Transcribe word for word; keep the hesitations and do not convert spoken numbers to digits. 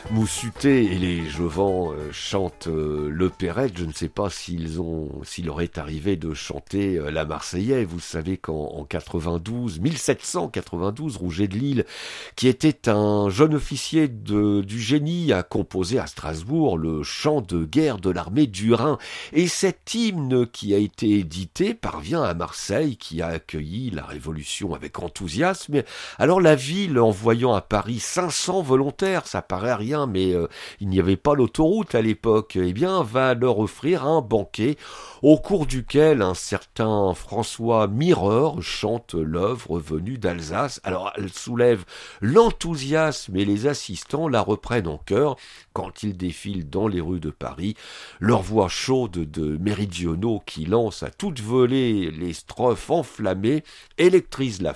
Moussuet et les Jevans euh, chantent euh, l'opérette. Je ne sais pas s'ils ont, s'il leur est arrivé de chanter euh, la Marseillaise. Vous savez qu'en en quatre-vingt-douze, mille sept cent quatre-vingt-douze, Rouget de Lille, qui était un jeune officier de, du génie, a composé à Strasbourg le chant de guerre de l'armée du Rhin. Et cet hymne qui a été édité parvient à Marseille, qui a accueilli la Révolution avec enthousiasme. Alors la ville, en voyant à Paris cinq cents volontaires, ça paraît rien, mais euh, il n'y avait pas l'autoroute à l'époque, eh bien, va leur offrir un banquet au cours duquel un certain François Mireur chante l'œuvre venue d'Alsace. Alors, elle soulève l'enthousiasme et les assistants la reprennent en chœur quand ils défilent dans les rues de Paris. Leur voix chaude de méridionaux qui lancent à toute volée les strophes enflammées électrisent la